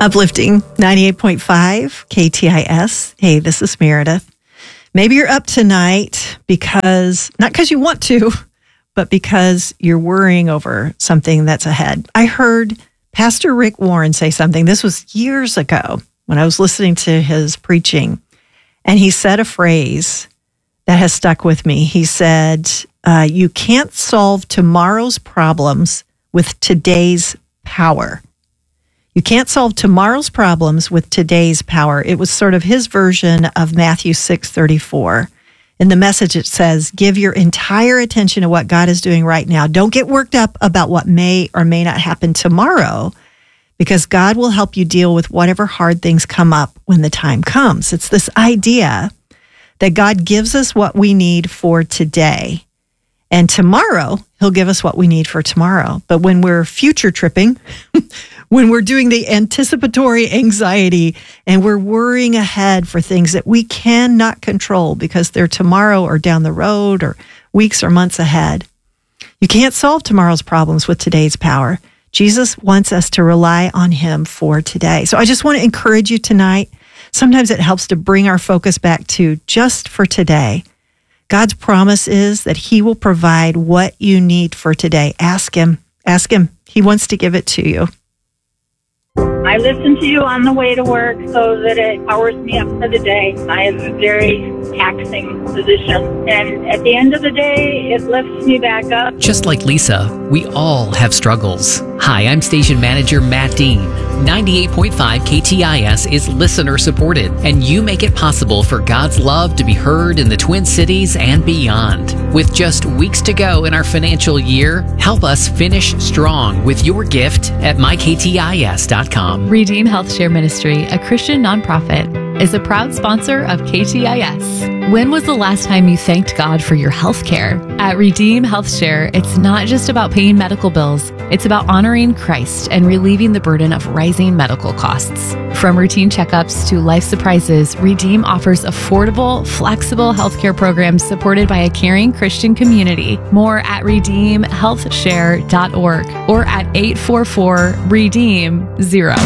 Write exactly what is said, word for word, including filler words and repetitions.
Uplifting ninety-eight point five K T I S. Hey, this is Meredith. Maybe you're up tonight because, not because you want to, but because you're worrying over something that's ahead. I heard Pastor Rick Warren say something. This was years ago when I was listening to his preaching. And he said a phrase that has stuck with me. He said, uh, you can't solve tomorrow's problems with today's power. You can't solve tomorrow's problems with today's power. It was sort of his version of Matthew six thirty-four. In the Message, it says, give your entire attention to what God is doing right now. Don't get worked up about what may or may not happen tomorrow, because God will help you deal with whatever hard things come up when the time comes. It's this idea that God gives us what we need for today. And tomorrow, he'll give us what we need for tomorrow. But when we're future tripping, when we're doing the anticipatory anxiety and we're worrying ahead for things that we cannot control because they're tomorrow or down the road or weeks or months ahead, you can't solve tomorrow's problems with today's power. Jesus wants us to rely on him for today. So I just want to encourage you tonight. Sometimes it helps to bring our focus back to just for today. God's promise is that he will provide what you need for today. Ask him. Ask him. He wants to give it to you. I listen to you on the way to work so that it powers me up for the day. I have a very taxing position, and at the end of the day, it lifts me back up. Just like Lisa, we all have struggles. Hi, I'm station manager Matt Dean. ninety-eight point five K T I S is listener supported, and you make it possible for God's love to be heard in the Twin Cities and beyond. With just weeks to go in our financial year, help us finish strong with your gift at my k t i s dot com. Redeem Health Share Ministry, a Christian nonprofit, is a proud sponsor of K T I S. When was the last time you thanked God for your health care? At Redeem Health Share, it's not just about paying medical bills. It's about honoring Christ and relieving the burden of rising medical costs. From routine checkups to life surprises, Redeem offers affordable, flexible healthcare programs supported by a caring Christian community. More at redeem health share dot org or at eight four four redeem zero.